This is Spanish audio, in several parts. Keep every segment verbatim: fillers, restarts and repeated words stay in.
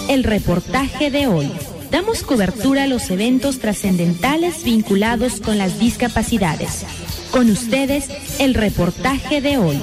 el reportaje de hoy. Damos cobertura a los eventos trascendentales vinculados con las discapacidades. Con ustedes, el reportaje de hoy.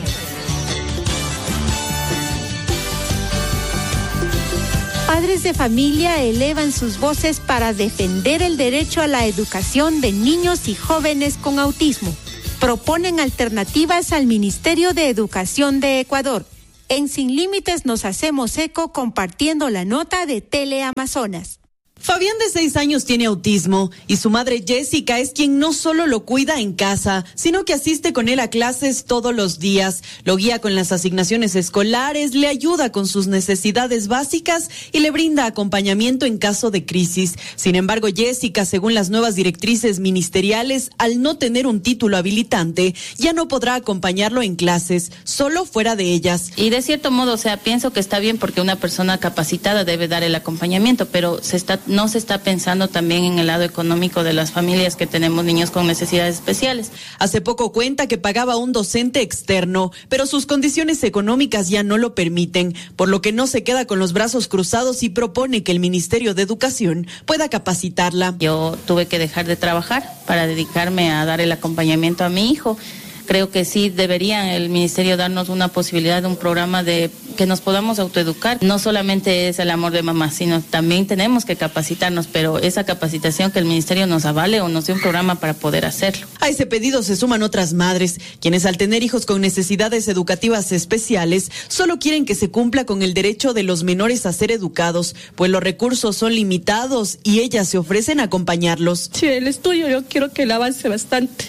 Padres de familia elevan sus voces para defender el derecho a la educación de niños y jóvenes con autismo. Proponen alternativas al Ministerio de Educación de Ecuador. En Sin Límites nos hacemos eco compartiendo la nota de Teleamazonas. Fabián, de seis años, tiene autismo y su madre Jessica es quien no solo lo cuida en casa, sino que asiste con él a clases todos los días, lo guía con las asignaciones escolares, le ayuda con sus necesidades básicas y le brinda acompañamiento en caso de crisis. Sin embargo, Jessica, según las nuevas directrices ministeriales, al no tener un título habilitante, ya no podrá acompañarlo en clases, solo fuera de ellas. Y de cierto modo, o sea, pienso que está bien porque una persona capacitada debe dar el acompañamiento, pero se está no se está pensando también en el lado económico de las familias que tenemos niños con necesidades especiales. Hace poco cuenta que pagaba un docente externo, pero sus condiciones económicas ya no lo permiten, por lo que no se queda con los brazos cruzados y propone que el Ministerio de Educación pueda capacitarla. Yo tuve que dejar de trabajar para dedicarme a dar el acompañamiento a mi hijo. Creo que sí debería el ministerio darnos una posibilidad de un programa de que nos podamos autoeducar. No solamente es el amor de mamá, sino también tenemos que capacitarnos, pero esa capacitación que el ministerio nos avale o nos dé un programa para poder hacerlo. A ese pedido se suman otras madres, quienes al tener hijos con necesidades educativas especiales, solo quieren que se cumpla con el derecho de los menores a ser educados, pues los recursos son limitados y ellas se ofrecen a acompañarlos. Sí, el estudio yo quiero que le avance bastante.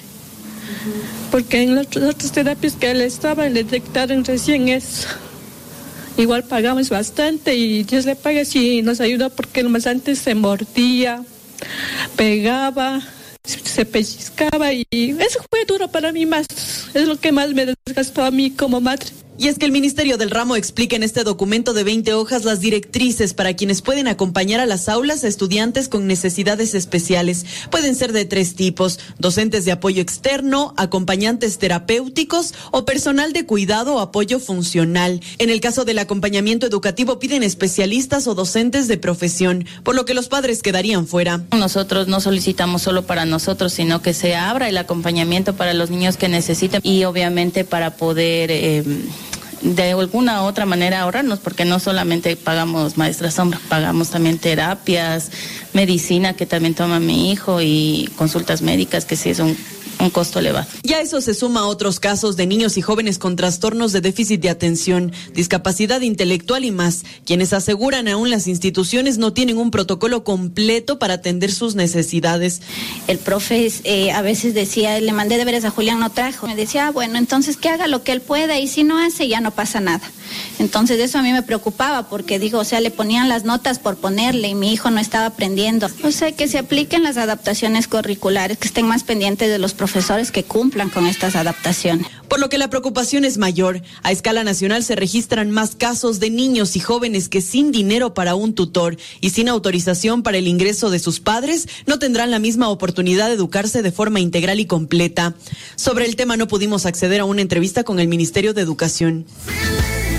Porque en las otras terapias que él estaba le detectaron recién eso. Igual pagamos bastante y Dios le pague si nos ayuda porque más antes se mordía, pegaba, se pellizcaba y eso fue duro para mí más. Es lo que más me desgastó a mí como madre. Y es que el Ministerio del Ramo explica en este documento de veinte hojas las directrices para quienes pueden acompañar a las aulas a estudiantes con necesidades especiales. Pueden ser de tres tipos: docentes de apoyo externo, acompañantes terapéuticos o personal de cuidado o apoyo funcional. En el caso del acompañamiento educativo piden especialistas o docentes de profesión, por lo que los padres quedarían fuera. Nosotros no solicitamos solo para nosotros, sino que se abra el acompañamiento para los niños que necesiten y obviamente para poder Eh, de alguna u otra manera ahorrarnos, porque no solamente pagamos maestra sombra, pagamos también terapias, medicina que también toma mi hijo y consultas médicas que sí es un un costo elevado. Y a eso se suma a otros casos de niños y jóvenes con trastornos de déficit de atención, discapacidad intelectual y más, quienes aseguran aún las instituciones no tienen un protocolo completo para atender sus necesidades. El profe eh, a veces decía, le mandé deberes a Julián, no trajo. Me decía, ah, bueno, entonces que haga lo que él pueda y si no hace ya no pasa nada. Entonces eso a mí me preocupaba porque digo, o sea, le ponían las notas por ponerle y mi hijo no estaba aprendiendo. O sea, que se apliquen las adaptaciones curriculares, que estén más pendientes de los profesores que cumplan con estas adaptaciones. Por lo que la preocupación es mayor. A escala nacional se registran más casos de niños y jóvenes que sin dinero para un tutor y sin autorización para el ingreso de sus padres no tendrán la misma oportunidad de educarse de forma integral y completa. Sobre el tema no pudimos acceder a una entrevista con el Ministerio de Educación.